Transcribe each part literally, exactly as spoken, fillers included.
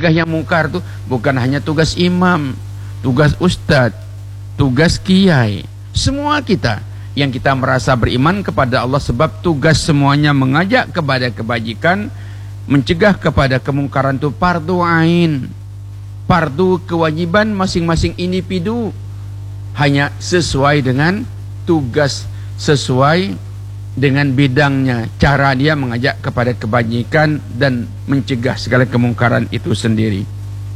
mencegah yang mungkar itu bukan hanya tugas imam, tugas ustadz, tugas kiai, semua kita yang kita merasa beriman kepada Allah, sebab tugas semuanya mengajak kepada kebajikan, mencegah kepada kemungkaran itu fardu ain, fardu kewajiban masing-masing individu, hanya sesuai dengan tugas, sesuai dengan bidangnya, cara dia mengajak kepada kebajikan dan mencegah segala kemungkaran itu sendiri.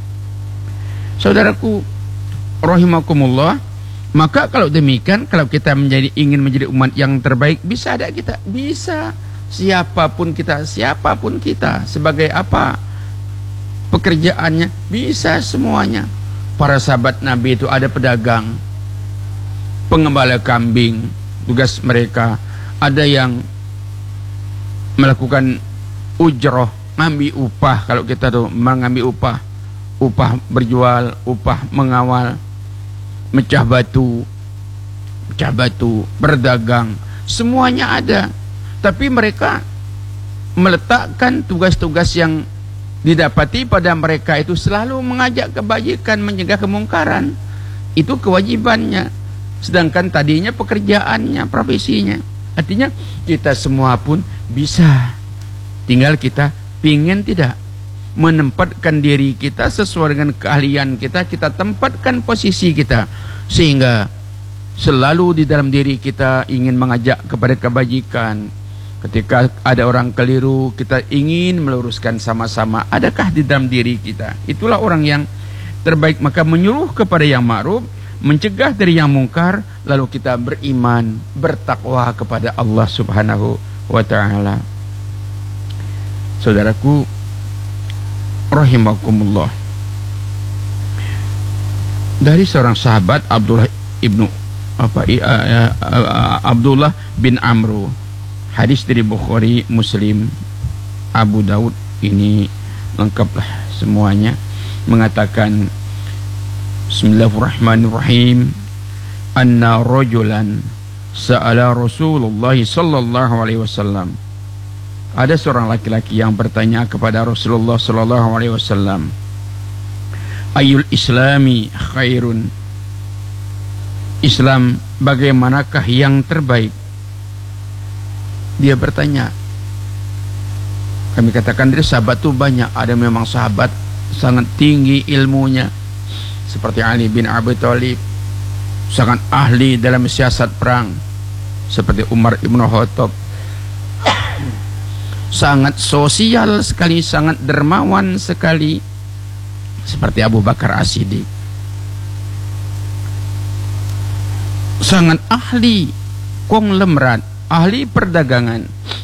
Saudaraku rahimakumullah, maka kalau demikian, kalau kita menjadi ingin menjadi umat yang terbaik, bisa ada kita, bisa siapapun kita, siapapun kita, sebagai apa pekerjaannya, bisa semuanya. Para sahabat Nabi itu ada pedagang, pengembala kambing, tugas mereka. Ada yang melakukan ujroh, ngambil upah. Kalau kita tuh mengambil upah, upah berjual, upah mengawal, mecah batu, mecah batu, berdagang, semuanya ada. Tapi mereka meletakkan tugas-tugas yang didapati pada mereka itu selalu mengajak kebajikan, mencegah kemungkaran. Itu kewajibannya. Sedangkan tadinya pekerjaannya, profesinya. Artinya kita semua pun bisa, tinggal kita pingin tidak menempatkan diri kita sesuai dengan keahlian kita, kita tempatkan posisi kita, sehingga selalu di dalam diri kita ingin mengajak kepada kebajikan. Ketika ada orang keliru, kita ingin meluruskan sama-sama. Adakah di dalam diri kita? Itulah orang yang terbaik. Maka menyuruh kepada yang ma'ruf, mencegah dari yang mungkar, lalu kita beriman, bertakwa kepada Allah Subhanahu wa ta'ala. Saudaraku rahimakumullah, dari seorang sahabat Abdullah ibnu apa uh, uh, Abdullah bin Amru, hadis dari Bukhari, Muslim, Abu Daud, ini lengkaplah semuanya, mengatakan Bismillahirrahmanirrahim, anna rajulan sa'ala Rasulullah sallallahu alaihi wasallam. Ada seorang laki-laki yang bertanya kepada Rasulullah sallallahu alaihi wasallam, Ayul islami khairun, Islam bagaimanakah yang terbaik? Dia bertanya. Kami katakan dari sahabat itu banyak. Ada memang sahabat sangat tinggi ilmunya, seperti Ali bin Abi Thalib, sangat ahli dalam siasat perang, seperti Umar ibn Khattab, sangat sosial sekali, sangat dermawan sekali, seperti Abu Bakar As-Siddiq, sangat ahli konglomerat, ahli perdagangan,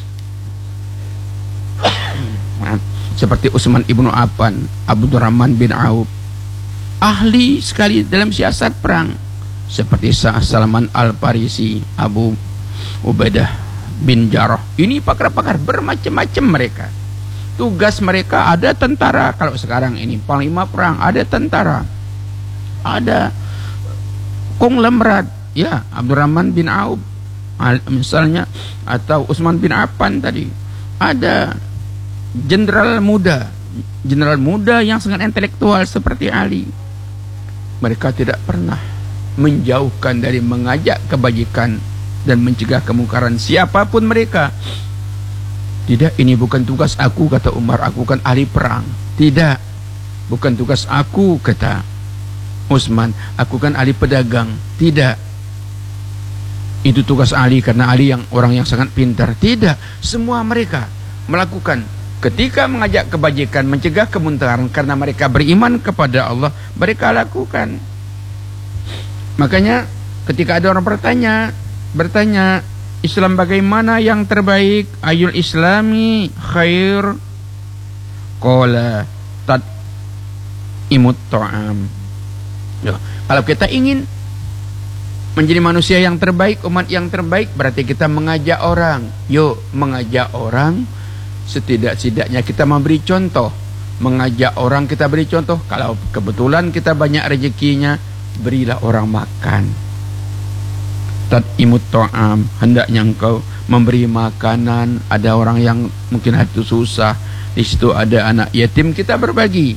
seperti Utsman ibnu Affan, Abdurrahman bin Auf, ahli sekali dalam siasat perang, seperti Salman Al-Farisi, Abu Ubaidah bin Jarrah. Ini pakar-pakar bermacam-macam mereka. Tugas mereka, ada tentara. Kalau sekarang ini panglima perang, ada tentara, ada konglomerat, ya, Abdurrahman bin Auf misalnya, atau Utsman bin Affan tadi. Ada jenderal muda, jenderal muda yang sangat intelektual seperti Ali. Mereka tidak pernah menjauhkan dari mengajak kebajikan dan mencegah kemungkaran siapapun mereka. Tidak, ini bukan tugas aku, kata Umar, aku kan ahli perang. Tidak, bukan tugas aku, kata Utsman, aku kan ahli pedagang. Tidak, itu tugas Ali, karena Ali yang orang yang sangat pintar. Tidak, semua mereka melakukan. Ketika mengajak kebajikan, mencegah kemungkaran, karena mereka beriman kepada Allah, mereka lakukan. Makanya ketika ada orang bertanya, bertanya, Islam bagaimana yang terbaik? Ayul islami khair? Qala tat imut ta'am. Kalau kita ingin menjadi manusia yang terbaik, umat yang terbaik, berarti kita mengajak orang. Yuk, mengajak orang, setidak-tidaknya kita memberi contoh. Mengajak orang, kita beri contoh. Kalau kebetulan kita banyak rezekinya, berilah orang makan. Tatimut ta'am, hendaknya engkau memberi makanan. Ada orang yang mungkin itu susah, di situ ada anak yatim, kita berbagi.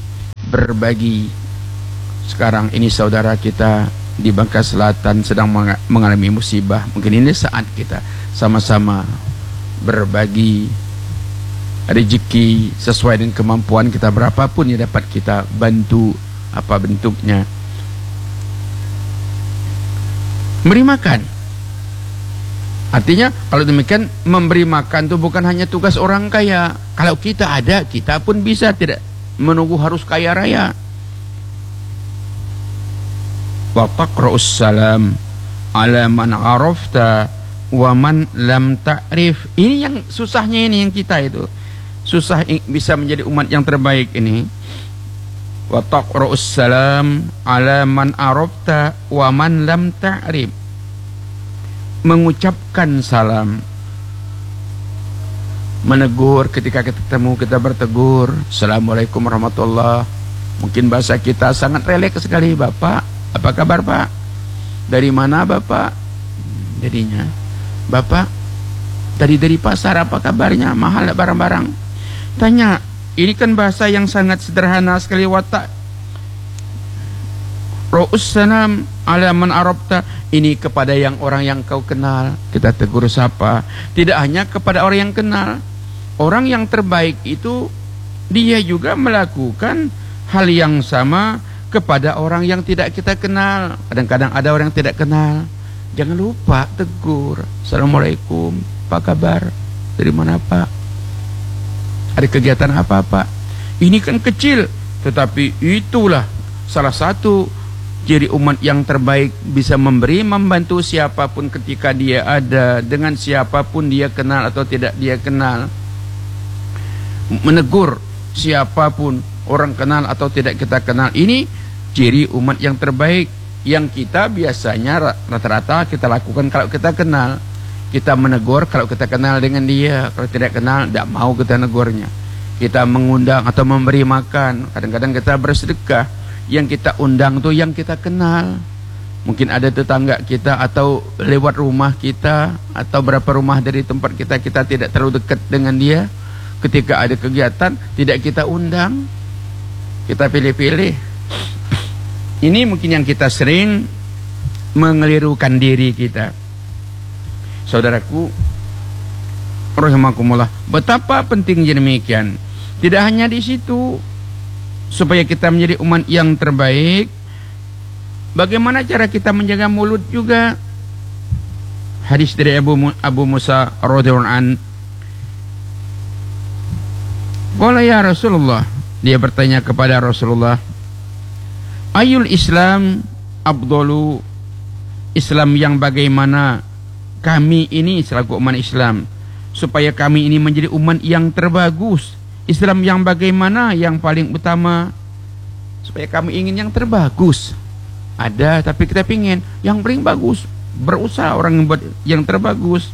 berbagi. Sekarang ini saudara kita di Bangka Selatan sedang mengalami musibah. Mungkin ini saat kita sama-sama berbagi rezeki sesuai dengan kemampuan kita, berapapun yang dapat kita bantu, apa bentuknya. Memberi makan, artinya kalau demikian memberi makan itu bukan hanya tugas orang kaya. Kalau kita ada, kita pun bisa, tidak menunggu harus kaya raya. Wa taqra'us salam ala man arafta wa man lam ta'rif. Ini yang susahnya, ini yang kita itu susah bisa menjadi umat yang terbaik ini. Wa taqra'us salam ala man arafta wa man lam ta'rif. Mengucapkan salam, menegur ketika kita ketemu, kita bertegur, Assalamualaikum warahmatullah. Mungkin bahasa kita sangat relaks sekali. Bapak, apa kabar Pak? Dari mana Bapak? Jadinya, Bapak tadi dari pasar, apa kabarnya? Mahal barang-barang? Tanya, ini kan bahasa yang sangat sederhana sekali. Watak Ra'us salam ala man arabta, ini kepada yang orang yang kau kenal, kita tegur sapa. Tidak hanya kepada orang yang kenal. Orang yang terbaik itu dia juga melakukan hal yang sama kepada orang yang tidak kita kenal. Kadang-kadang ada orang yang tidak kenal, jangan lupa tegur. Assalamualaikum, apa kabar? Dari mana Pak? Ada kegiatan apa Pak? Ini kan kecil, tetapi itulah salah satu ciri umat yang terbaik, bisa memberi, membantu siapapun ketika dia ada, dengan siapapun dia kenal atau tidak dia kenal. Menegur siapapun, orang kenal atau tidak kita kenal. Ini ciri umat yang terbaik yang kita biasanya rata-rata kita lakukan kalau kita kenal. Kita menegur kalau kita kenal dengan dia, kalau tidak kenal tidak mau kita negurnya. Kita mengundang atau memberi makan, kadang-kadang kita bersedekah. Yang kita undang tuh yang kita kenal. Mungkin ada tetangga kita atau lewat rumah kita, atau berapa rumah dari tempat kita, kita tidak terlalu dekat dengan dia. Ketika ada kegiatan tidak kita undang, kita pilih-pilih. Ini mungkin yang kita sering mengelirukan diri kita. Saudaraku rahimakumullah, betapa pentingnya demikian. Tidak hanya di situ, supaya kita menjadi umat yang terbaik, bagaimana cara kita menjaga mulut juga. Hadis dari Abu, Abu Musa radhiyallahu an, qala ya Rasulullah, dia bertanya kepada Rasulullah, ayul Islam afdalu, Islam yang bagaimana kami ini selaku umat Islam, supaya kami ini menjadi umat yang terbagus. Islam yang bagaimana yang paling utama, supaya kami ingin yang terbagus. Ada, tapi kita ingin yang paling bagus. Berusaha orang yang buat yang terbagus.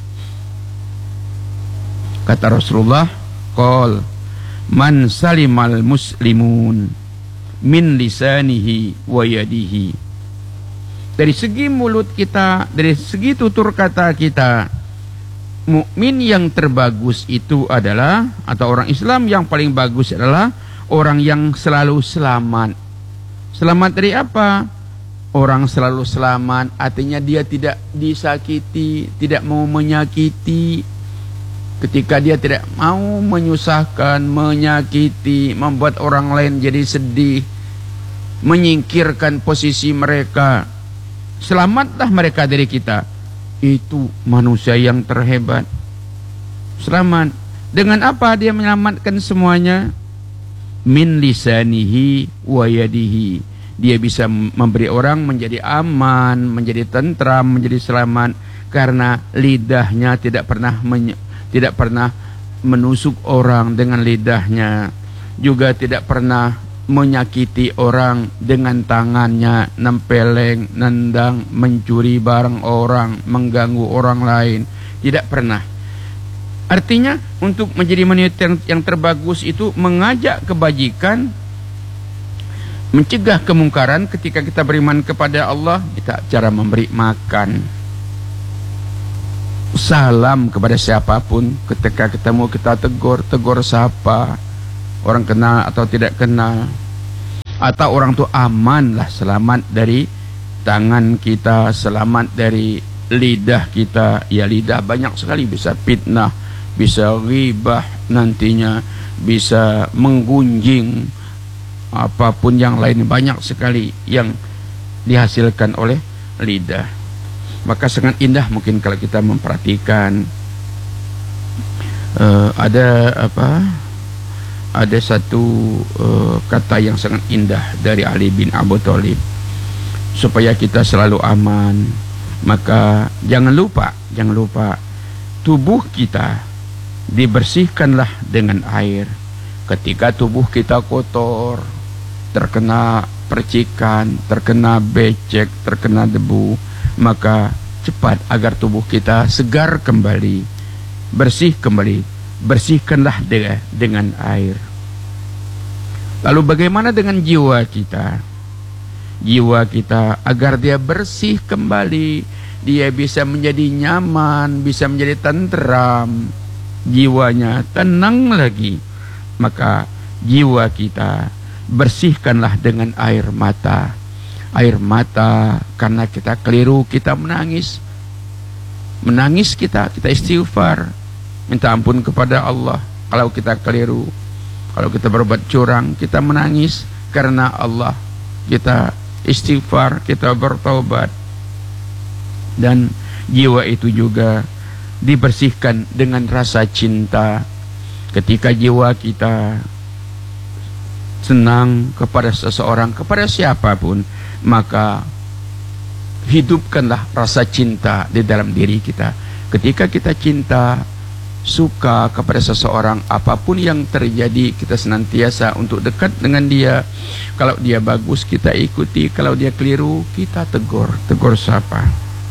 Kata Rasulullah, qol man salimal muslimun min lisanihi wa yadihi. Dari segi mulut kita, dari segi tutur kata kita, mukmin yang terbagus itu adalah, atau orang Islam yang paling bagus adalah orang yang selalu selamat. Selamat dari apa? Orang selalu selamat artinya dia tidak disakiti, tidak mau menyakiti. Ketika dia tidak mau menyusahkan, menyakiti, membuat orang lain jadi sedih, menyingkirkan posisi mereka, selamatlah mereka dari kita. Itu manusia yang terhebat. Selamat. Dengan apa dia menyelamatkan semuanya? Min lisanihi wa yadihi. Dia bisa memberi orang menjadi aman, menjadi tentram, menjadi selamat karena lidahnya tidak pernah menye- tidak pernah menusuk orang dengan lidahnya, juga tidak pernah menyakiti orang dengan tangannya, nempeleng, nendang, mencuri barang orang, mengganggu orang lain. Tidak pernah. Artinya untuk menjadi manusia yang, yang terbagus itu mengajak kebajikan, mencegah kemungkaran. Ketika kita beriman kepada Allah, kita cara memberi makan, salam kepada siapapun. Ketika ketemu kita tegur, tegur sapa, orang kenal atau tidak kenal. atau orang tua aman lah, selamat dari tangan kita, selamat dari lidah kita. Ya, lidah banyak sekali, bisa fitnah, bisa ghibah nantinya, bisa menggunjing, apapun yang lain, banyak sekali yang dihasilkan oleh lidah. Maka sangat indah mungkin kalau kita memperhatikan uh, ada apa ada satu uh, kata yang sangat indah dari Ali bin Abi Thalib, supaya kita selalu aman. Maka jangan lupa, jangan lupa tubuh kita dibersihkanlah dengan air. Ketika tubuh kita kotor, terkena percikan, terkena becek, terkena debu, maka cepat agar tubuh kita segar kembali, bersih kembali, bersihkanlah de dengan air. Lalu bagaimana dengan jiwa kita? Jiwa kita agar dia bersih kembali, dia bisa menjadi nyaman, bisa menjadi tenteram, jiwanya tenang lagi. Maka jiwa kita bersihkanlah dengan air mata. Air mata karena kita keliru, kita menangis. Menangis kita, kita istighfar, minta ampun kepada Allah kalau kita keliru. Kalau kita berbuat curang, kita menangis karena Allah. Kita istighfar, kita bertaubat. Dan jiwa itu juga dibersihkan dengan rasa cinta. Ketika jiwa kita senang kepada seseorang, kepada siapapun, maka hidupkanlah rasa cinta di dalam diri kita. Ketika kita cinta, suka kepada seseorang, apapun yang terjadi, kita senantiasa untuk dekat dengan dia. Kalau dia bagus, kita ikuti. Kalau dia keliru, kita tegur. Tegur siapa?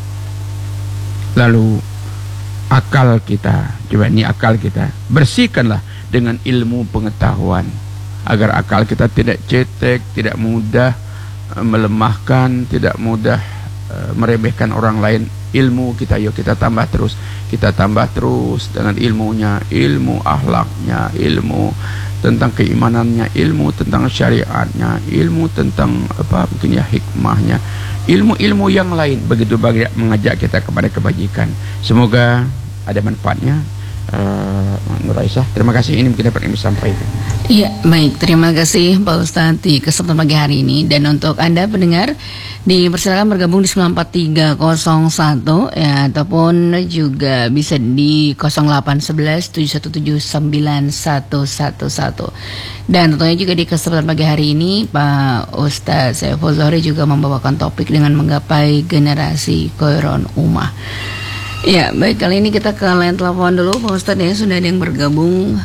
Lalu akal kita, coba ini akal kita, bersihkanlah dengan ilmu pengetahuan, agar akal kita tidak cetek, tidak mudah melemahkan, tidak mudah uh, meremehkan orang lain. Ilmu kita, yuk kita tambah terus, kita tambah terus dengan ilmunya, ilmu akhlaknya, ilmu tentang keimanannya, ilmu tentang syariatnya, ilmu tentang apa mungkin ya hikmahnya, ilmu-ilmu yang lain. Begitu banyak mengajak kita kepada kebajikan. Semoga ada manfaatnya. Uh, Nur Aisyah, terima kasih, ini mungkin dapat kami sampaikan. Iya, baik, terima kasih Pak Ustadz di kesempatan pagi hari ini. Dan untuk Anda pendengar, dipersilakan bergabung di sembilan empat tiga nol satu ya, ataupun juga bisa di nol delapan satu satu tujuh satu tujuh sembilan satu satu satu. Dan tentunya juga di kesempatan pagi hari ini Pak Ustadz Saiful Zuhri juga membawakan topik dengan menggapai generasi Khairun Ummah. Ya, baik, kali ini kita ke line telepon dulu Pak Ustadz ya, sudah ada yang bergabung.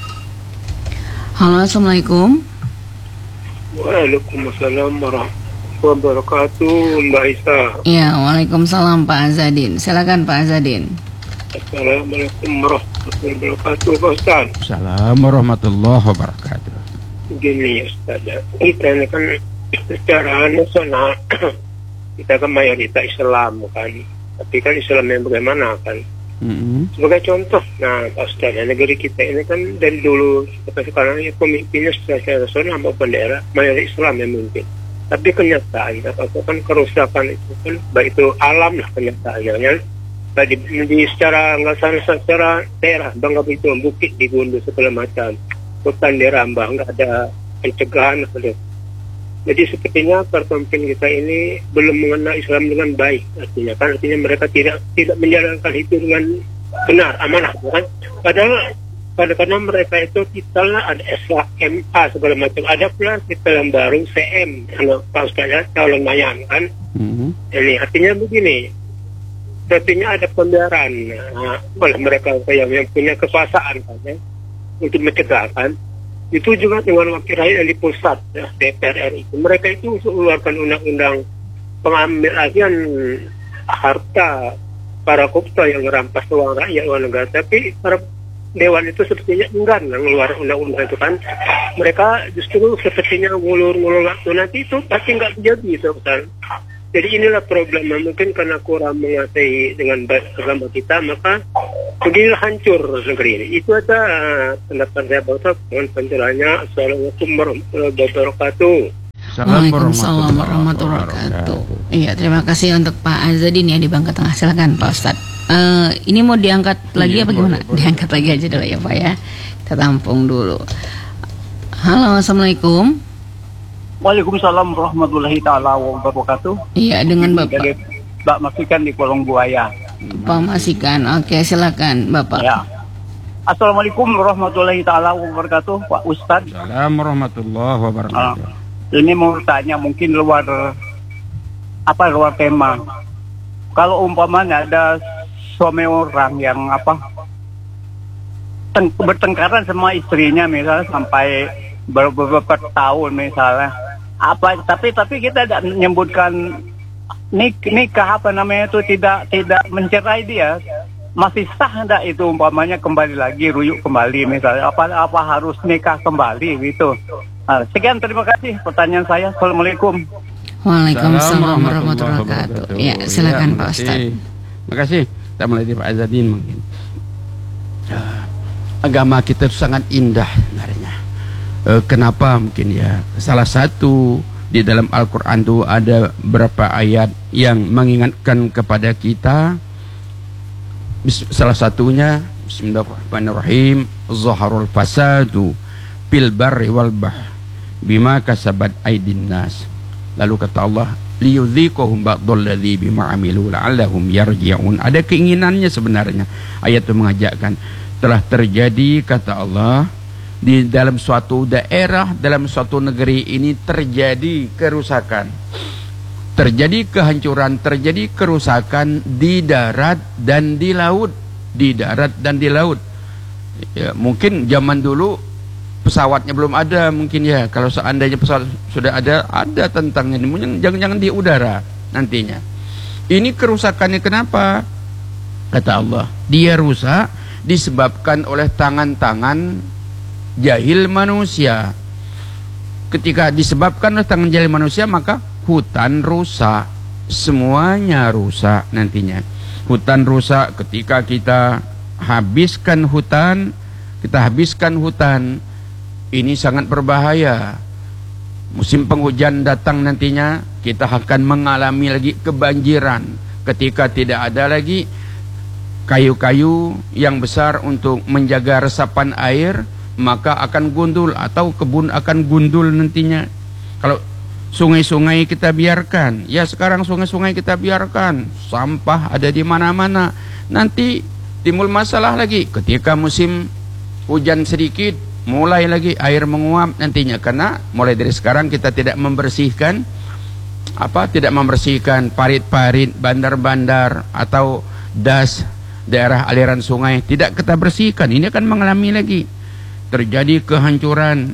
Halo, Assalamualaikum. Waalaikumsalam warahmatullahi wabarakatuh, Mbak Isa. Ya, waalaikumsalam Pak Azadin. Silakan Pak Azadin. Assalamualaikum warahmatullahi wabarakatuh, Pak Ustaz. Assalamualaikum warahmatullahi wabarakatuh. Gini Ustaz, kita ini kan secara nasional kita kan mayoritas Islam kan. Tapi kan Islam yang bagaimana kan? Mm-hmm. Sebagai contoh, nah Pak Ustaz, negeri kita ini kan dari dulu sampai sekarang ya pemimpinnya secara nasional maupun daerah mayoritas Islam yang memimpin. Tapi kenyataan, apa kan kerusakan itu kan baik itu alam lah kenyataannya. Baik di, di secara nggak sana secara daerah, Bangka Belitung, bukit digundul segala macam, hutan dirambah, nggak ada pencegahan. Jadi sepertinya para pemimpin kita ini belum mengenal Islam dengan baik, artinya kan artinya mereka tidak tidak menjalankan itu dengan benar, amanah, kan? Padahal pada karena mereka itu titelnya ada S M A segala macam, ada pula titel yang baru C M, kalau Pak Ustaz calon mayan kan. Mm-hmm. Jadi artinya begini, artinya ada pembiaran nah, oleh mereka yang, yang punya kekuasaan kan, ya, untuk mencegah kan. Itu juga dengan wakil rakyat yang di pusat ya, D P R R I itu. Mereka itu mengeluarkan undang-undang pengambilan harta para koruptor yang merampas uang rakyat, uang negara. Tapi para dewan itu sepertinya enggan mengeluarkan undang-undang itu kan. Mereka justru sepertinya ngulur-ngulur waktu, nanti itu pasti nggak jadi itu kan. Jadi inilah problemnya, mungkin karena kurang menguasai dengan baik agama kita, maka beginilah hancur negeri ini. Itu aja uh, pendapat saya, Bapak. Mohon penjelasannya. Assalamualaikum warahmatullahi wabarakatuh. Waalaikumsalam warahmatullahi wabarakatuh. Iya, terima kasih untuk Pak Azadin ya di Bangka Tengah. Silakan Pak Ustadz. Uh, ini mau diangkat lagi iya, apa gimana? Boleh, boleh. Diangkat lagi aja dulu ya Pak ya. Kita tampung dulu. Halo, assalamualaikum. Waalaikumsalam warahmatullahi taala wabarakatuh. Iya, dengan Bapak. Dari Mbak Masikan di Kolong Buaya. Pak Masikan, oke silakan Bapak. Ya. Assalamualaikum warahmatullahi taala wabarakatuh, Pak Ustadz. Assalamualaikum warahmatullahi wabarakatuh. Uh, ini mau tanya mungkin luar apa luar tema. Kalau umpamanya ada suami orang yang apa teng bertengkaran sama istrinya misalnya sampai beberapa tahun misalnya apa tapi tapi kita tidak menyebutkan nik nikah apa namanya itu tidak tidak mencerai dia, masih sah enggak itu umpamanya kembali lagi ruyuk kembali misalnya apa apa harus nikah kembali gitu. Nah, sekian, terima kasih pertanyaan saya. Assalamualaikum. Waalaikumsalam warahmatullahi wabarakatuh. Ya, silakan ya, Pak Ustaz. Terima kasih. Kita mulai dari Pak Azadin mungkin. Agama kita itu sangat indah sebenarnya. E, kenapa mungkin ya? Salah satu di dalam Al-Quran itu ada beberapa ayat yang mengingatkan kepada kita. Salah satunya Bismillahirrahmanirrahim, Zaharul fasadu fil barri wal bahr bima kasabat aydin nas. Lalu kata Allah, liyudhiqahum ba'dalladzi bima amilu la'allahum yarji'un. Ada keinginannya sebenarnya. Ayat itu mengajakkan telah terjadi, kata Allah, di dalam suatu daerah, dalam suatu negeri ini terjadi kerusakan, terjadi kehancuran, terjadi kerusakan di darat dan di laut, di darat dan di laut. Ya, mungkin zaman dulu pesawatnya belum ada mungkin ya. Kalau seandainya pesawat sudah ada, ada tentangnya. Jangan-jangan di udara nantinya. Ini kerusakannya kenapa? Kata Allah, dia rusak disebabkan oleh tangan-tangan jahil manusia. Ketika disebabkan oleh tangan jahil manusia, maka hutan rusak, semuanya rusak nantinya. Hutan rusak ketika kita habiskan hutan, kita habiskan hutan. Ini sangat berbahaya. Musim penghujan datang nantinya, kita akan mengalami lagi kebanjiran. Ketika tidak ada lagi kayu-kayu yang besar untuk menjaga resapan air, maka akan gundul atau kebun akan gundul nantinya. Kalau sungai-sungai kita biarkan, ya sekarang sungai-sungai kita biarkan, sampah ada di mana-mana. Nanti timbul masalah lagi ketika musim hujan sedikit, mulai lagi air menguap nantinya, karena mulai dari sekarang kita tidak membersihkan apa tidak membersihkan parit-parit, bandar-bandar atau das daerah aliran sungai, tidak kita bersihkan. Ini akan mengalami lagi terjadi kehancuran.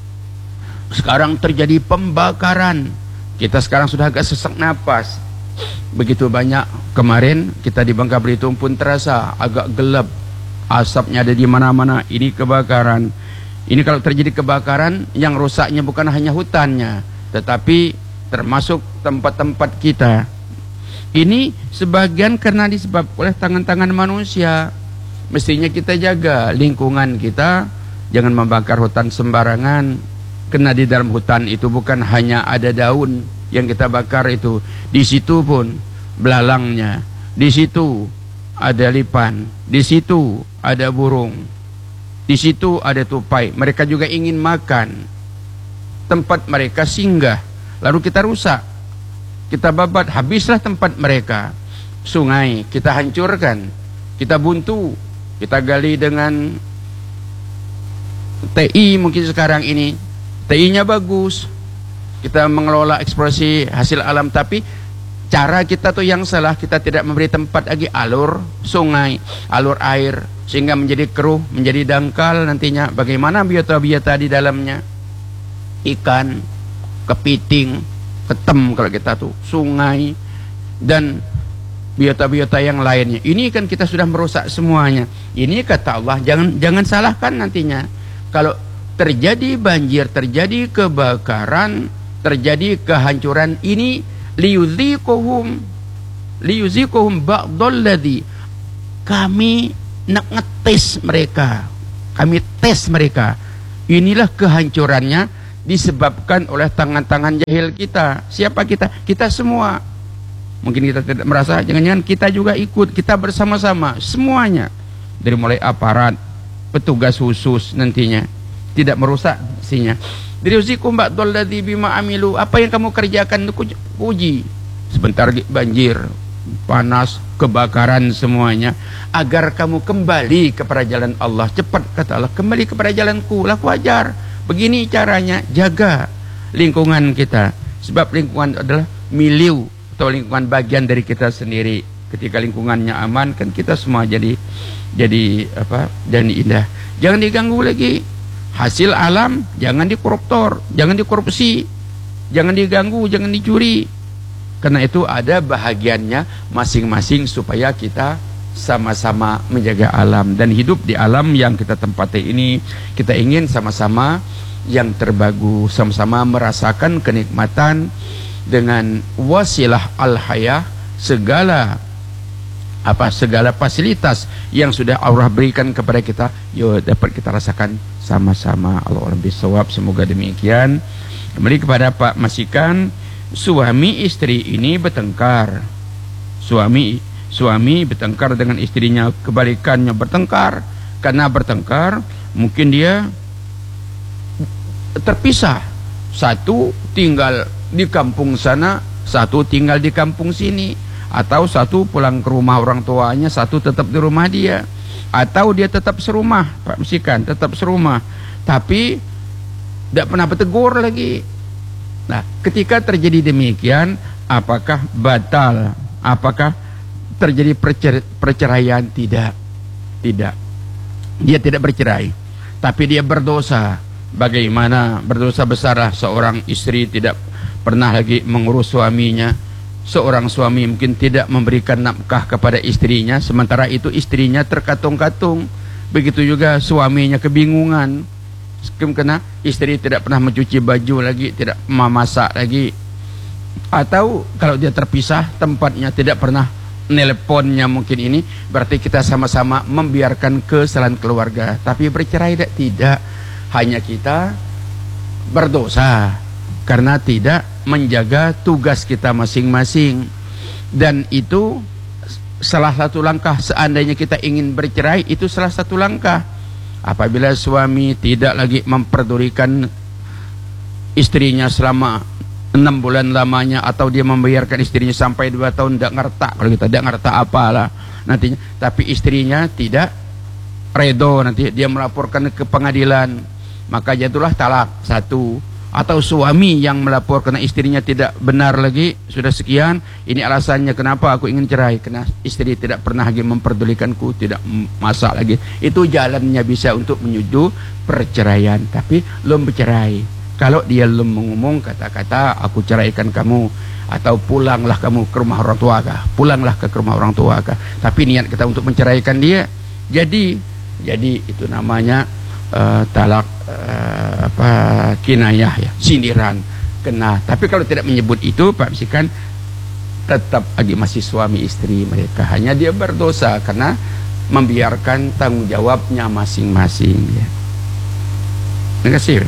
Sekarang terjadi pembakaran. Kita sekarang sudah agak sesak napas. Begitu banyak, kemarin kita di Bangka Belitung pun terasa agak gelap, asapnya ada di mana-mana. Ini kebakaran. Ini kalau terjadi kebakaran, yang rusaknya bukan hanya hutannya, tetapi termasuk tempat-tempat kita. Ini sebagian karena disebabkan oleh tangan-tangan manusia. Mestinya kita jaga lingkungan kita, jangan membakar hutan sembarangan. Karena di dalam hutan itu bukan hanya ada daun yang kita bakar itu, di situ pun belalangnya, di situ ada lipan, di situ ada burung, di situ ada tupai. Mereka juga ingin makan, tempat mereka singgah, lalu kita rusak, kita babat, habislah tempat mereka. Sungai kita hancurkan, kita buntu, kita gali dengan T I mungkin sekarang ini. T I-nya bagus, kita mengelola eksplorasi hasil alam, tapi cara kita tuh yang salah. Kita tidak memberi tempat lagi alur sungai, alur air, sehingga menjadi keruh, menjadi dangkal nantinya. Bagaimana biota-biota di dalamnya? Ikan, kepiting, ketem kalau kita tuh, sungai, dan biota-biota yang lainnya. Ini kan kita sudah merusak semuanya. Ini kata Allah, jangan jangan salahkan nantinya. Kalau terjadi banjir, terjadi kebakaran, terjadi kehancuran, ini liyudhiquhum liyudhiquhum ba'dalladzi, kami nak ngetes mereka, kami tes mereka. Inilah kehancurannya disebabkan oleh tangan-tangan jahil kita. Siapa kita? Kita semua. Mungkin kita tidak merasa, jangan-jangan kita juga ikut, kita bersama-sama semuanya, dari mulai aparat, petugas khusus nantinya, tidak merusak isinya. Diriuzikum ba'dul ladzi bima amilu, apa yang kamu kerjakan itu uji. Sebentar lagi banjir, panas, kebakaran semuanya, agar kamu kembali kepada jalan Allah. Cepat kata Allah, kembali kepada jalanku, laku ajar. Begini caranya, jaga lingkungan kita, sebab lingkungan adalah milieu atau lingkungan bagian dari kita sendiri. Ketika lingkungannya aman, kan kita semua jadi jadi apa? Jadi indah. Jangan diganggu lagi. Hasil alam jangan dikoruptor, jangan dikorupsi, jangan diganggu, jangan dicuri. Karena itu ada bahagiannya masing-masing supaya kita sama-sama menjaga alam dan hidup di alam yang kita tempati ini. Kita ingin sama-sama yang terbagus, sama-sama merasakan kenikmatan dengan wasilah al-hayah, segala apa segala fasilitas yang sudah Allah berikan kepada kita, yuk dapat kita rasakan sama-sama. Allah a'lam bishawab. Semoga demikian. Kembali kepada Pak Masikan, suami istri ini bertengkar. Suami suami bertengkar dengan istrinya, kebalikannya bertengkar. Karena bertengkar, mungkin dia terpisah. Satu tinggal di kampung sana, satu tinggal di kampung sini. Atau satu pulang ke rumah orang tuanya, satu tetap di rumah dia. Atau dia tetap serumah, Pak Masikan, tetap serumah, tapi tidak pernah bertegur lagi. Nah, ketika terjadi demikian, apakah batal? Apakah terjadi percer perceraian? Tidak. Tidak. Dia tidak bercerai, tapi dia berdosa. Bagaimana berdosa besarlah seorang istri tidak pernah lagi mengurus suaminya. Seorang suami mungkin tidak memberikan nafkah kepada istrinya, sementara itu istrinya terkatung-katung. Begitu juga suaminya kebingungan, karena istri tidak pernah mencuci baju lagi, tidak memasak lagi. Atau kalau dia terpisah tempatnya, tidak pernah nelponnya mungkin ini, berarti kita sama-sama membiarkan kesalahan keluarga. Tapi bercerai tidak, tidak. Hanya kita berdosa karena tidak menjaga tugas kita masing-masing. Dan itu salah satu langkah. Seandainya kita ingin bercerai, itu salah satu langkah. Apabila suami tidak lagi memperdulikan istrinya selama enam bulan lamanya, atau dia membiarkan istrinya sampai dua tahun tidak ngerta, kalau kita tidak ngerta apalah nantinya, tapi istrinya tidak redo, nanti dia melaporkan ke pengadilan, maka jatuhlah talak satu. Atau suami yang melapor karena istrinya tidak benar lagi, sudah sekian, ini alasannya kenapa aku ingin cerai, karena istri tidak pernah lagi memperdulikanku, tidak masak lagi. Itu jalannya bisa untuk menuju perceraian. Tapi belum bercerai, kalau dia belum mengumum kata-kata aku ceraikan kamu, atau pulanglah kamu ke rumah orang tua kah, pulanglah ke rumah orang tua kah, tapi niat kita untuk menceraikan dia, jadi jadi itu namanya Uh, talak uh, apa kinayah ya, sindiran kena. Tapi kalau tidak menyebut itu, Pak Masikan, tetap lagi masih suami istri mereka, hanya dia berdosa karena membiarkan tanggung jawabnya masing-masing ya. Terima kasih.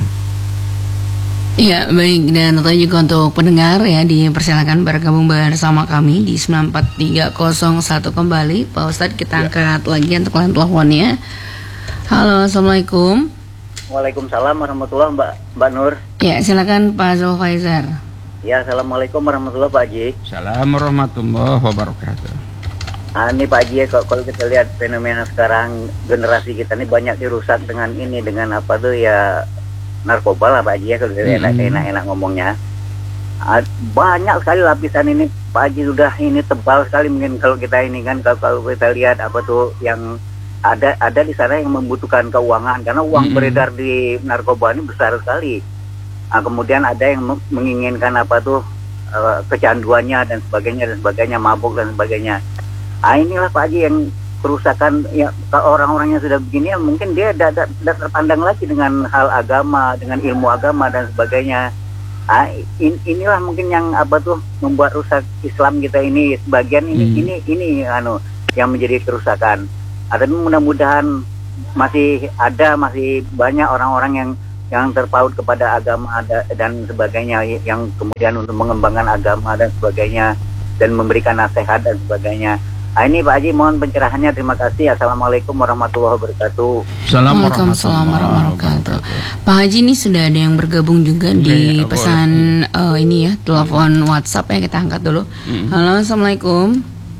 Ya, baik, dan tentunya juga untuk pendengar ya, dipersilakan bergabung bersama kami di sembilan empat tiga nol satu kembali. Pak Ustadz, kita ya. angkat lagi untuk line teleponnya. Halo, assalamualaikum. Waalaikumsalam warahmatullahi Mbak Mbak Nur. Ya, silakan Pak Zulfaizar. Ya, assalamualaikum warahmatullahi Pak Haji. Assalamualaikum warahmatullahi wabarakatuh. Ah, ini Pak Haji, kalau kita lihat fenomena sekarang, generasi kita ini banyak dirusak dengan ini, dengan apa tuh ya, narkoba lah Pak Haji ya, kalau kita hmm. enak-enak ngomongnya. Ah, banyak sekali lapisan ini Pak Haji, sudah ini tebal sekali mungkin kalau kita ini kan, kalau, kalau kita lihat apa tuh yang ada ada di sana yang membutuhkan keuangan, karena uang mm-hmm. beredar di narkoba ini besar sekali. Nah, kemudian ada yang menginginkan apa tuh uh, kecanduannya dan sebagainya dan sebagainya, mabuk dan sebagainya. Ah, inilah Pak Haji yang kerusakan ya, orang-orang yang sudah begini ya, mungkin dia tidak terpandang lagi dengan hal agama, dengan ilmu agama dan sebagainya. Ah, in, inilah mungkin yang apa tuh membuat rusak Islam kita ini, sebagian ini mm. ini ini anu yang menjadi kerusakan. Tapi mudah-mudahan masih ada, masih banyak orang-orang yang yang terpaut kepada agama dan sebagainya, yang kemudian untuk mengembangkan agama dan sebagainya dan memberikan nasihat dan sebagainya. Nah, ini Pak Haji mohon pencerahannya, terima kasih. Assalamualaikum warahmatullahi wabarakatuh. Assalamualaikum warahmatullahi wabarakatuh. Pak Haji, ini sudah ada yang bergabung juga Ini, di ya, pesan uh, ini ya, telepon WhatsApp ya, kita angkat dulu. Hmm. Halo, assalamualaikum.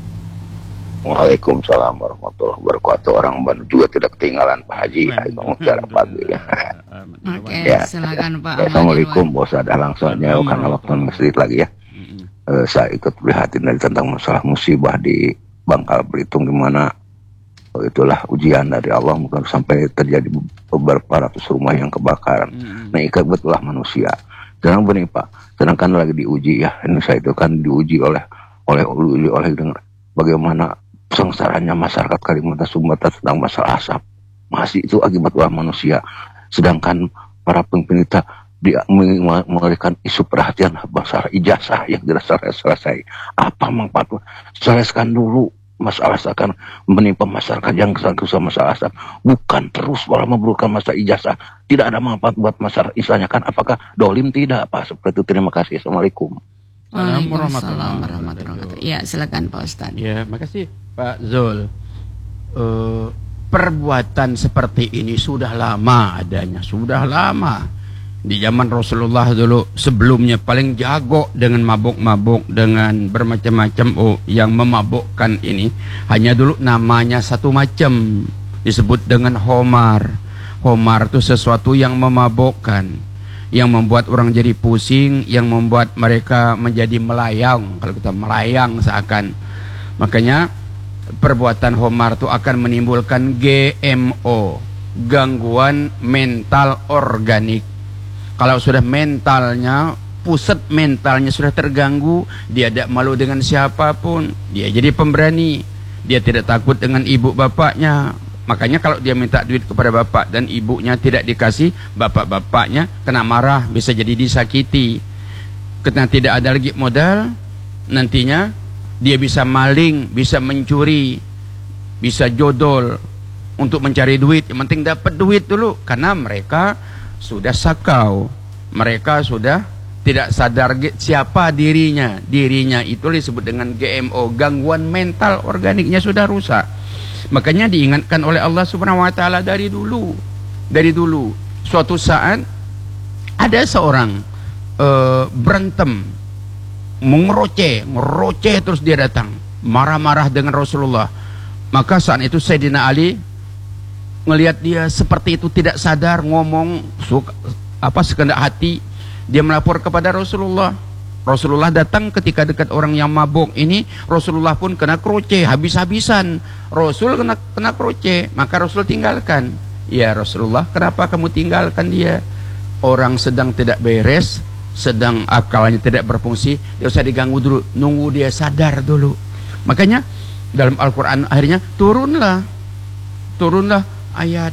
Waalaikumsalam warahmatullahi wabarakatuh. Orang Bandung juga tidak ketinggalan Pak Haji. Mengucapkan pagi. Oke, Ya. silakan Pak. Assalamualaikum, bos ada langsungnya karena waktu sedikit lagi ya. Eh, saya ikut prihatin dari tentang masalah musibah di Bangka Belitung, di mana oh, itulah ujian dari Allah, mungkin sampai terjadi beberapa ratus rumah yang kebakaran. Hmm. Nah, ikat betullah manusia. Jangan begini Pak, sedangkan lagi diuji ya. Indonesia itu kan diuji oleh oleh oleh, oleh dengan bagaimana sengsaranya masyarakat Kalimantan Sumatera tentang masalah asap. Masih itu akibat ulah manusia. Sedangkan para pemimpin kita dia memberikan isu perhatian masalah ijazah yang tidak selesai. Apa manfaatnya? Selesaikan dulu masalah akan menimpa masyarakat yang kesal-kesal masalah asap. Bukan terus malah memberikan masalah ijazah. Tidak ada manfaat buat masyarakat. Istilahnya kan apakah dolim? Tidak Pak. Seperti itu. Terima kasih. Assalamualaikum. Waalaikumsalam warahmatullahi wabarakatuh. Ya, silakan Pak Ustadz. Ya, makasih Pak Zul. Uh, perbuatan seperti ini sudah lama adanya, sudah lama. Di zaman Rasulullah dulu sebelumnya paling jago dengan mabuk-mabuk, dengan bermacam-macam oh, yang memabukkan ini. Hanya dulu namanya satu macam, disebut dengan homar. Homar itu sesuatu yang memabukkan, yang membuat orang jadi pusing, yang membuat mereka menjadi melayang. Kalau kita melayang seakan, makanya perbuatan homar itu akan menimbulkan G M O, gangguan mental organik. Kalau sudah mentalnya, pusat mentalnya sudah terganggu, dia tidak malu dengan siapapun, dia jadi pemberani, dia tidak takut dengan ibu bapaknya. Makanya kalau dia minta duit kepada bapak dan ibunya tidak dikasih, bapak-bapaknya kena marah, bisa jadi disakiti. Karena tidak ada lagi modal, nantinya dia bisa maling, bisa mencuri, bisa jodol untuk mencari duit. Yang penting dapat duit dulu, karena mereka sudah sakau, mereka sudah tidak sadar siapa dirinya. Dirinya itu disebut dengan G M O, gangguan mental organiknya sudah rusak. Makanya diingatkan oleh Allah Subhanahu wa taala dari dulu. Dari dulu, suatu saat ada seorang uh, berantem, mengeroceh, ngeroceh terus dia datang, marah-marah dengan Rasulullah. Maka saat itu Sayyidina Ali ngelihat dia seperti itu, tidak sadar, ngomong suka, apa sekehendak hati, dia melapor kepada Rasulullah. Rasulullah datang ketika dekat orang yang mabuk ini, Rasulullah pun kena kroce habis-habisan. Rasul kena kena kroce, maka Rasul tinggalkan. Ya Rasulullah, kenapa kamu tinggalkan dia? Orang sedang tidak beres, sedang akalnya tidak berfungsi, dia usah diganggu dulu, nunggu dia sadar dulu. Makanya dalam Al-Quran akhirnya turunlah, turunlah ayat.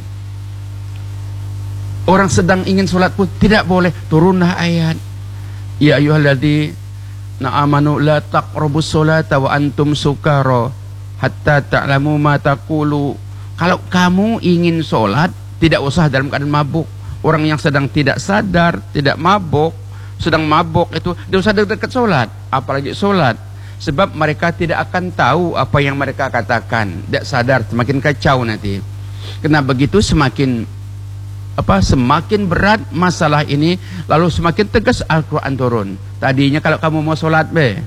Orang sedang ingin sholat pun tidak boleh, turunlah ayat. Ya ayyuhalladzina amanu la taqrabus sholata wa antum sukara hatta ta'lamu ma taqulu. Kalau kamu ingin sholat, tidak usah dalam keadaan mabuk. Orang yang sedang tidak sadar, tidak mabuk, sedang mabuk itu tidak usah dekat sholat, apalagi sholat. Sebab mereka tidak akan tahu apa yang mereka katakan, tidak sadar, semakin kacau nanti. Karena begitu semakin apa semakin berat masalah ini, lalu semakin tegas Al-Quran turun. Tadinya kalau kamu mau sholat be,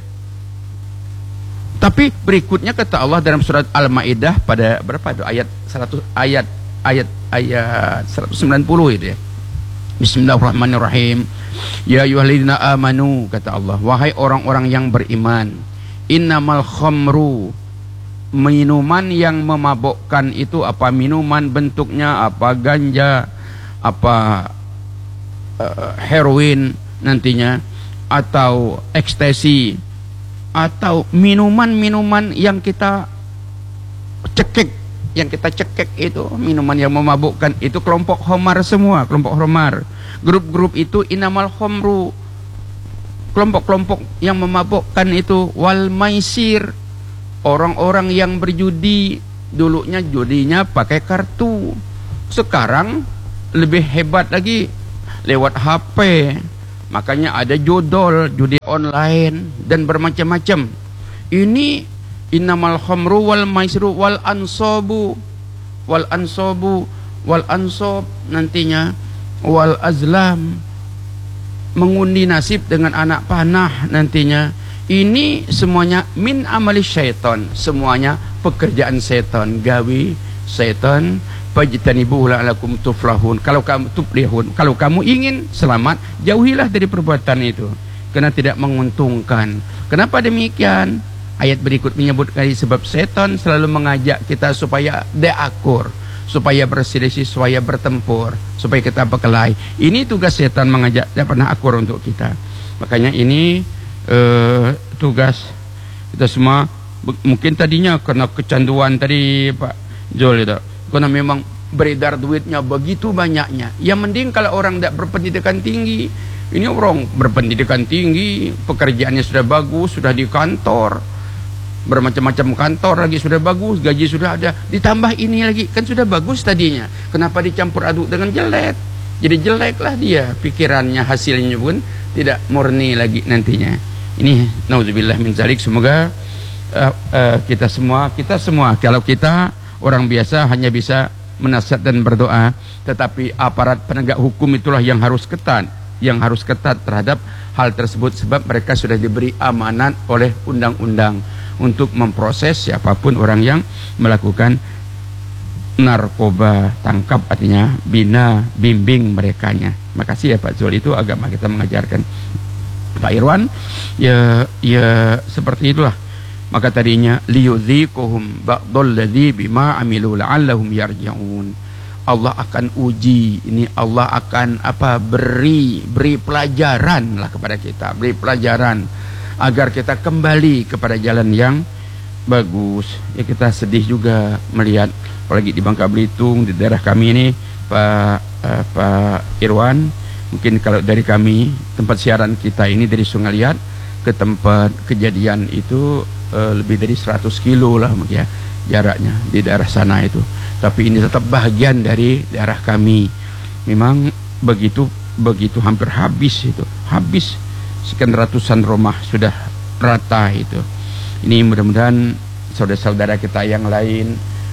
tapi berikutnya kata Allah dalam surat Al-Maidah pada berapa itu ayat seratus, ayat ayat ayat seratus sembilan puluh itu ya. Bismillahirrahmanirrahim. Ya ayyuhalladzina amanu, kata Allah, wahai orang-orang yang beriman, innamal khamru, minuman yang memabukkan itu apa? Minuman bentuknya apa? Ganja, apa uh, heroin nantinya, atau ekstasi, atau minuman-minuman yang kita cekik, yang kita cekik itu minuman yang memabukkan, itu kelompok khamar semua, kelompok khamar. Grup-grup itu inamal khamru, kelompok-kelompok yang memabukkan itu. Wal maisir, orang-orang yang berjudi, dulunya judinya pakai kartu, sekarang lebih hebat lagi, lewat H P. Makanya ada judol, judi online dan bermacam-macam. Ini innamal khamru wal maisru wal ansabu wal ansabu wal ansab nantinya wal azlam, mengundi nasib dengan anak panah nantinya. Ini semuanya min amali syaitan, semuanya pekerjaan setan, gawi setan. Fajtanibuhu la'alakum tuflahun. Kalau kamu tuflihun, kalau kamu ingin selamat, jauhilah dari perbuatan itu, karena tidak menguntungkan. Kenapa demikian? Ayat berikut menyebutkan sebab setan selalu mengajak kita supaya deakur, supaya berselisih, supaya bertempur, supaya kita berkelahi. Ini tugas setan, mengajak, tidak pernah akur untuk kita. Makanya ini uh, tugas kita semua. Mungkin tadinya karena kecanduan tadi Pak Jol itu, karena memang beredar duitnya begitu banyaknya. Ya mending kalau orang tidak berpendidikan tinggi. Ini orang berpendidikan tinggi, pekerjaannya sudah bagus, sudah di kantor, bermacam-macam kantor lagi sudah bagus, gaji sudah ada, ditambah ini lagi, kan sudah bagus tadinya. Kenapa dicampur aduk dengan jelek? Jadi jeleklah dia, pikirannya, hasilnya pun tidak murni lagi nantinya. Ini nauzubillah min zalik. Semoga uh, uh, kita semua, kita semua kalau kita orang biasa hanya bisa menasihat dan berdoa, tetapi aparat penegak hukum itulah yang harus ketat, yang harus ketat terhadap hal tersebut, sebab mereka sudah diberi amanat oleh undang-undang untuk memproses siapapun orang yang melakukan narkoba. Tangkap artinya bina, bimbing merekanya. Makasih ya Pak Zul, itu agama kita mengajarkan. Pak Irwan, ya ya seperti itulah. Maka tadinya liyudhiquhum ba'dal ladzi bima amilu la'allahum yarji'un. Allah akan uji, ini Allah akan apa? Beri beri pelajaran lah kepada kita, beri pelajaran agar kita kembali kepada jalan yang bagus. Ya kita sedih juga melihat, apalagi di Bangka Belitung, di daerah kami ini Pak uh, Pak Irwan, mungkin kalau dari kami tempat siaran kita ini dari Sungai Liat ke tempat kejadian itu Uh, lebih dari seratus kilo lah ya jaraknya di daerah sana itu. Tapi ini tetap bagian dari daerah kami. Memang begitu begitu hampir habis itu, habis sekian ratusan rumah sudah rata itu. Ini mudah-mudahan saudara-saudara kita yang lain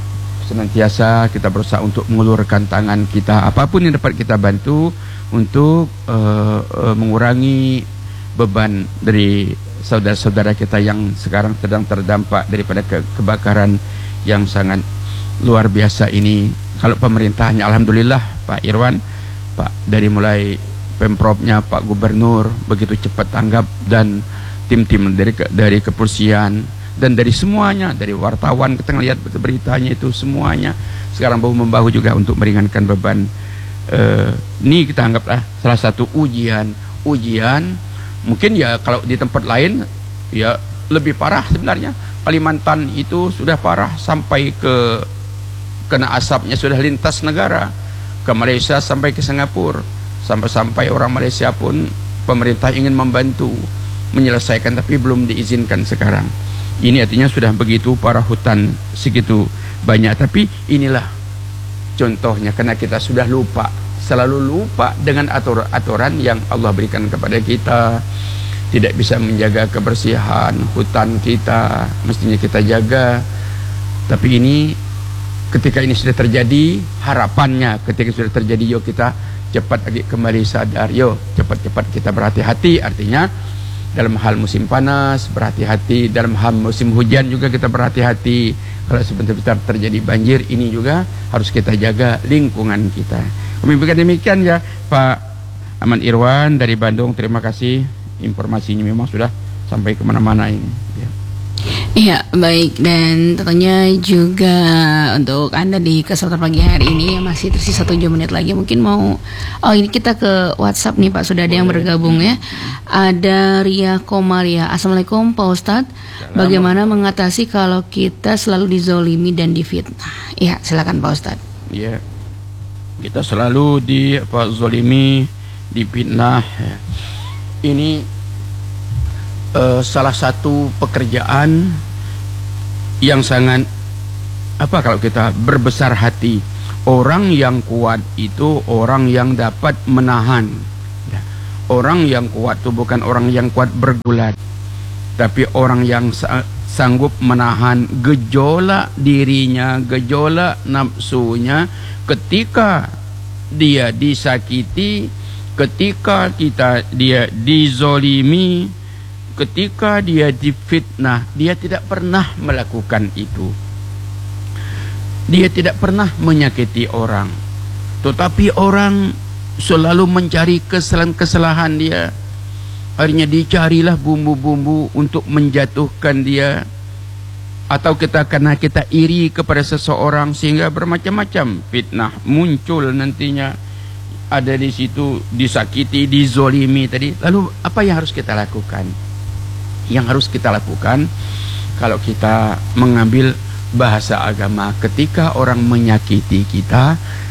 senantiasa kita berusaha untuk mengulurkan tangan kita, apapun yang dapat kita bantu untuk uh, uh, mengurangi beban dari saudara-saudara kita yang sekarang sedang terdampak daripada ke kebakaran yang sangat luar biasa ini. Kalau pemerintahnya alhamdulillah Pak Irwan, Pak, dari mulai Pemprovnya, Pak Gubernur begitu cepat tanggap, dan tim-tim dari dari kepolisian dan dari semuanya, dari wartawan kita lihat beritanya itu semuanya sekarang bahu membahu juga untuk meringankan beban. Uh, ini kita anggaplah salah satu ujian ujian. Mungkin ya kalau di tempat lain ya lebih parah sebenarnya. Kalimantan itu sudah parah sampai ke kena asapnya sudah lintas negara, ke Malaysia sampai ke Singapura, sampai-sampai orang Malaysia pun pemerintah ingin membantu menyelesaikan tapi belum diizinkan sekarang. Ini artinya sudah begitu parah hutan segitu banyak. Tapi inilah contohnya, karena kita sudah lupa, selalu lupa dengan aturan-aturan yang Allah berikan kepada kita. Tidak bisa menjaga kebersihan hutan kita, mestinya kita jaga. Tapi ini ketika ini sudah terjadi, harapannya ketika sudah terjadi, yuk kita cepat lagi kembali sadar, yuk cepat-cepat kita berhati-hati. Artinya dalam hal musim panas berhati-hati, dalam hal musim hujan juga kita berhati-hati. Kalau sebentar-bentar terjadi banjir, ini juga harus kita jaga lingkungan kita. Kami berikan demikian ya Pak Aman Irwan dari Bandung. Terima kasih, informasinya memang sudah sampai kemana-mana ini ya. Iya, baik. Dan tentunya juga untuk Anda di kesempatan pagi hari ini yang masih tersisa tujuh menit lagi, mungkin mau, oh ini kita ke WhatsApp nih Pak, sudah ada yang bergabung ya. Ada Ria Komaria. Assalamualaikum Pak Ustadz, bagaimana mengatasi kalau kita selalu dizolimi dan difitnah? Iya, silakan Pak Ustadz. Iya, kita selalu di apa, zolimi, difitnah ya. Ini uh, salah satu pekerjaan yang sangat apa, kalau kita berbesar hati Orang yang kuat itu orang yang dapat menahan. Orang yang kuat itu bukan orang yang kuat bergulat, tapi orang yang sanggup menahan gejolak dirinya, gejolak nafsunya ketika dia disakiti, ketika kita dia dizolimi, ketika dia difitnah. Dia tidak pernah melakukan itu. Dia tidak pernah menyakiti orang, tetapi orang selalu mencari kesalahan-kesalahan dia. Akhirnya dicarilah bumbu-bumbu untuk menjatuhkan dia. Atau kita karena kita iri kepada seseorang sehingga bermacam-macam fitnah muncul nantinya. Ada di situ disakiti, dizolimi tadi. Lalu apa yang harus kita lakukan? Yang harus kita lakukan kalau kita mengambil bahasa agama, ketika orang menyakiti kita,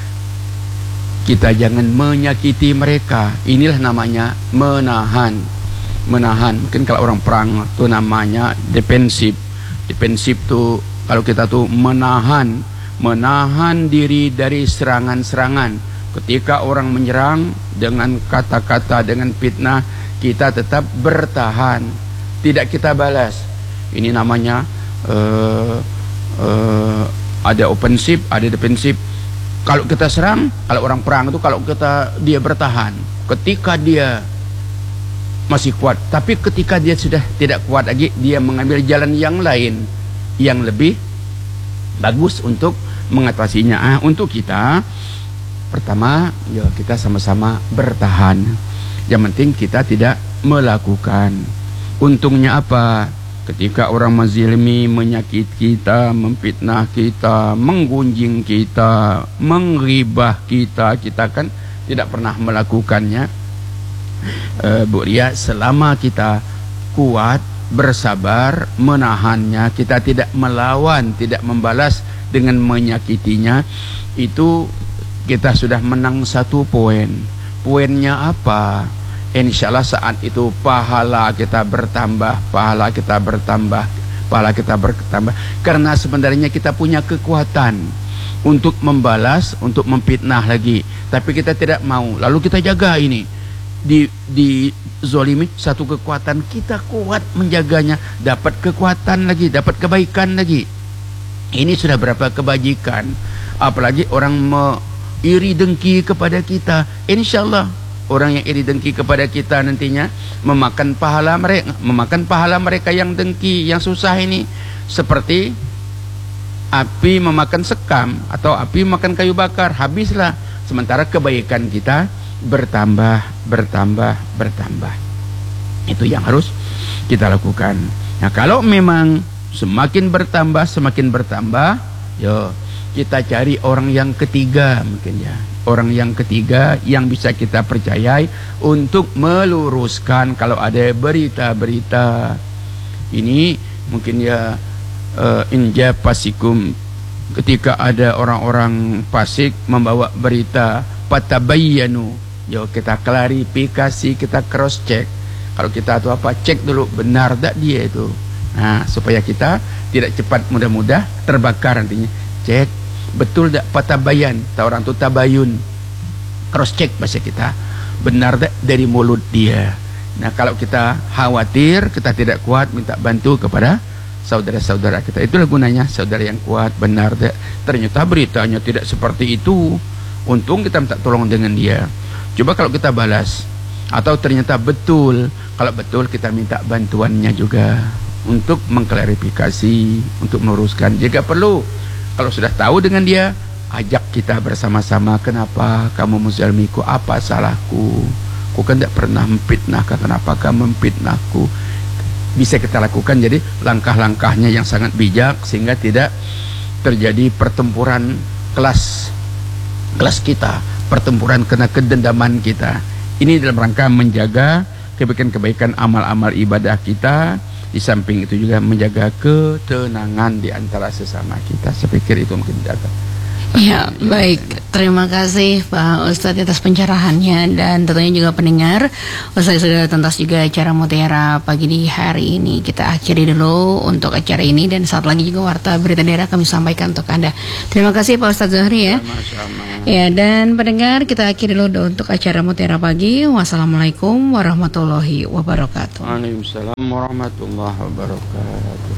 kita jangan menyakiti mereka. Inilah namanya menahan. Menahan. Mungkin kalau orang perang itu namanya defensif. Defensif tuh kalau kita tuh menahan, menahan diri dari serangan-serangan. Ketika orang menyerang dengan kata-kata, dengan fitnah, kita tetap bertahan, tidak kita balas. Ini namanya uh, uh, ada ofensif, ada defensif. Kalau kita serang, kalau orang perang itu kalau kita dia bertahan, ketika dia masih kuat, tapi ketika dia sudah tidak kuat lagi, dia mengambil jalan yang lain yang lebih bagus untuk mengatasinya. Ah, untuk kita pertama, ya kita sama-sama bertahan. Yang penting kita tidak melakukan. Untungnya apa? Ketika orang menzalimi, menyakiti kita, memfitnah kita, menggunjing kita, menggibah kita, kita kan tidak pernah melakukannya. E, Bu Ria, selama kita kuat, bersabar, menahannya, kita tidak melawan, tidak membalas dengan menyakitinya, itu kita sudah menang satu poin. Poinnya apa? Insya Allah saat itu pahala kita bertambah, pahala kita bertambah, pahala kita bertambah. Karena sebenarnya kita punya kekuatan untuk membalas, untuk memfitnah lagi. Tapi kita tidak mau. Lalu kita jaga ini. Di, di zolimi satu kekuatan, kita kuat menjaganya. Dapat kekuatan lagi, dapat kebaikan lagi. Ini sudah berapa kebajikan. Apalagi orang me iri dengki kepada kita. Insya Allah orang yang iri dengki kepada kita nantinya memakan pahala mereka, memakan pahala mereka yang dengki, yang susah ini. Seperti api memakan sekam atau api makan kayu bakar, habislah. Sementara kebaikan kita bertambah, bertambah, bertambah. Itu yang harus kita lakukan. Nah, kalau memang semakin bertambah, semakin bertambah, yo kita cari orang yang ketiga mungkin ya. Orang yang ketiga yang bisa kita percayai untuk meluruskan kalau ada berita-berita ini. Mungkin ya uh, inja pasikum, ketika ada orang-orang fasik membawa berita, patabayyanu, yo kita klarifikasi, kita cross check. Kalau kita tuh apa, cek dulu benar tak dia itu. Nah, supaya kita tidak cepat mudah-mudah terbakar nantinya. Cek betul tak patabayan, tak orang tu tabayun, cross check bahasa kita, benar tak dari mulut dia. Nah, kalau kita khawatir, kita tidak kuat, minta bantu kepada saudara-saudara kita. Itulah gunanya saudara yang kuat. Benar tak, ternyata beritanya tidak seperti itu, untung kita minta tolong dengan dia. Coba kalau kita balas, atau ternyata betul, kalau betul kita minta bantuannya juga untuk mengklarifikasi, untuk meluruskan jika perlu. Kalau sudah tahu dengan dia, ajak kita bersama-sama. Kenapa kamu menzalimiku? Apa salahku? Ku kan tidak pernah memfitnahkan. Kenapa kamu memfitnahku? Bisa kita lakukan. Jadi langkah-langkahnya yang sangat bijak sehingga tidak terjadi pertempuran kelas kelas kita, pertempuran kena kedendaman kita. Ini dalam rangka menjaga kebaikan-kebaikan amal-amal ibadah kita. Di samping itu juga menjaga ketenangan di antara sesama kita. Saya pikir itu mungkin jaga. Ya, baik. Terima kasih Pak Ustadz atas pencerahannya, dan tentunya juga pendengar. Ustadz sudah tuntas juga acara Mutiara pagi di hari ini. Kita akhiri dulu untuk acara ini, dan saat lagi juga warta berita daerah kami sampaikan untuk Anda. Terima kasih Pak Ustadz Zuhri ya. Sama-sama. Ya, dan pendengar, kita akhiri dulu untuk acara Mutiara pagi. Wassalamualaikum warahmatullahi wabarakatuh. Waalaikumsalam warahmatullahi wabarakatuh.